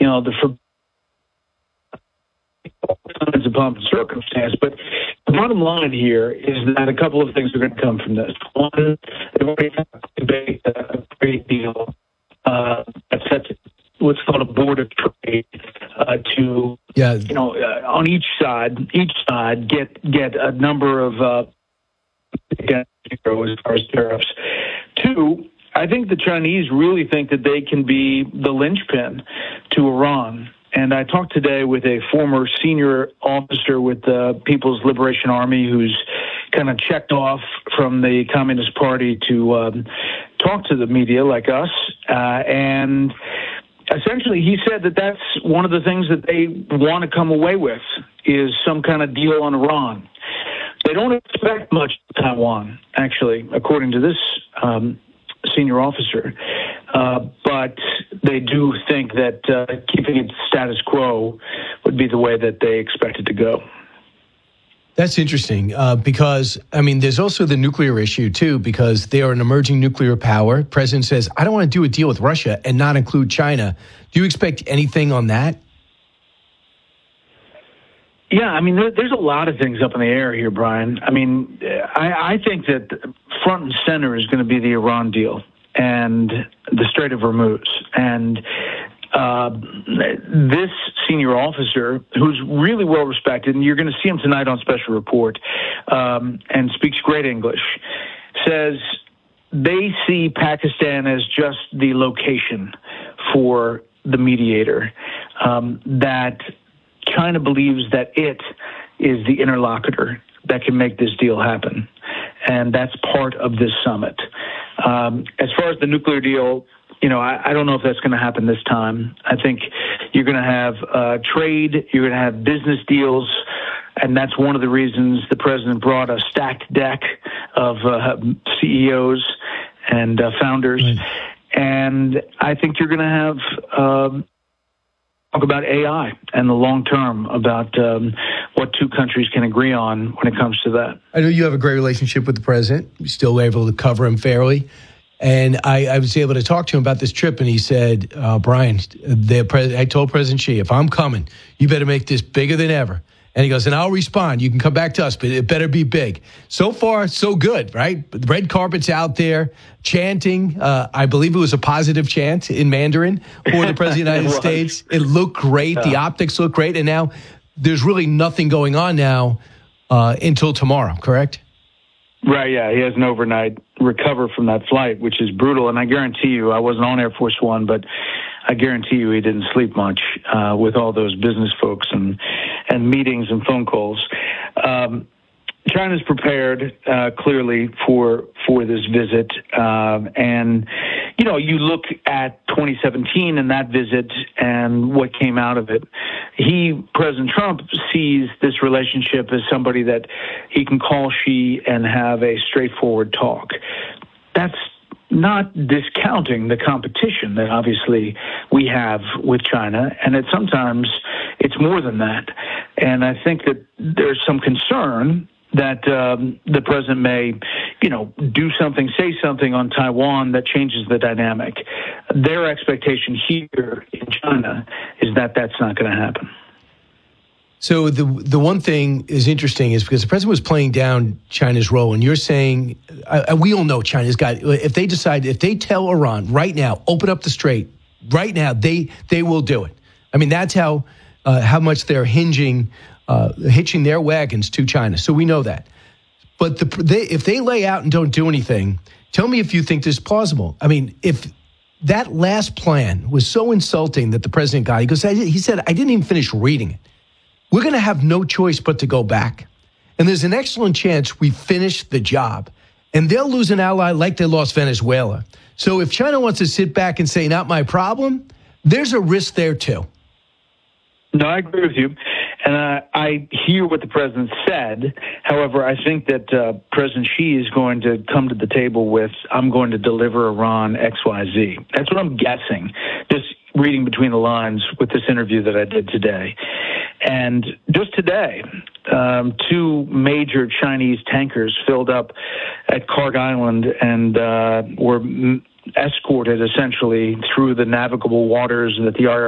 the kinds of pomp and circumstance. But the bottom line here is that a couple of things are going to come from this. One, they've already had a debate, a trade deal that sets what's called a board of trade to, on each side get a number of as far as tariffs. Two, I think the Chinese really think that they can be the linchpin to Iran. And I talked today with a former senior officer with the People's Liberation Army who's kind of checked off from the Communist Party to talk to the media like us. And essentially he said that that's one of the things that they want to come away with is some kind of deal on Iran. They don't expect much of Taiwan, actually, according to this senior officer. But they do think that keeping it status quo would be the way that they expect it to go. That's interesting because, there's also the nuclear issue, too, because they are an emerging nuclear power. The president says, I don't want to do a deal with Russia and not include China. Do you expect anything on that? Yeah, there's a lot of things up in the air here, Brian. I think that front and center is going to be the Iran deal and the Strait of Hormuz. And this senior officer, who's really well respected, and you're going to see him tonight on Special Report, and speaks great English, says they see Pakistan as just the location for the mediator, that China believes that it is the interlocutor that can make this deal happen. And that's part of this summit. As far as the nuclear deal, I don't know if that's going to happen this time. I think you're going to have trade, you're going to have business deals, and that's one of the reasons the president brought a stacked deck of CEOs and founders. Right. And I think you're going to have talk about AI and the long term, about what two countries can agree on when it comes to that. I know you have a great relationship with the president. You're still able to cover him fairly. And I was able to talk to him about this trip, and he said, Brian, I told President Xi, if I'm coming, you better make this bigger than ever. And he goes, and I'll respond. You can come back to us, but it better be big. So far, so good, right? The red carpet's out there, chanting. I believe it was a positive chant in Mandarin for the President of the United States. It looked great. The optics look great. And now there's really nothing going on now until tomorrow, correct? Right, yeah. He has an overnight recover from that flight, which is brutal. And I guarantee you, I wasn't on Air Force One, but I guarantee you he didn't sleep much with all those business folks and meetings and phone calls. China's prepared clearly for this visit, and you look at 2017 and that visit and what came out of it. President Trump, sees this relationship as somebody that he can call Xi and have a straightforward talk. That's not discounting the competition that obviously we have with China, and sometimes it's more than that. And I think that there's some concern that the president may, do something, say something on Taiwan that changes the dynamic. Their expectation here in China is that that's not going to happen. So the one thing is interesting is because the president was playing down China's role, and you're saying, we all know China's got, if they tell Iran right now, open up the strait, right now, they will do it. That's how much they're hitching their wagons to China. So we know that. But if they lay out and don't do anything, tell me if you think this is plausible. If that last plan was so insulting that the president got, he said, I didn't even finish reading it. We're going to have no choice but to go back. And there's an excellent chance we finish the job. And they'll lose an ally like they lost Venezuela. So if China wants to sit back and say, not my problem, there's a risk there too. No, I agree with you. And I hear what the president said. However, I think that President Xi is going to come to the table with, I'm going to deliver Iran XYZ. That's what I'm guessing, just reading between the lines with this interview that I did today. And just today, two major Chinese tankers filled up at Kharg Island and were escorted essentially through the navigable waters that the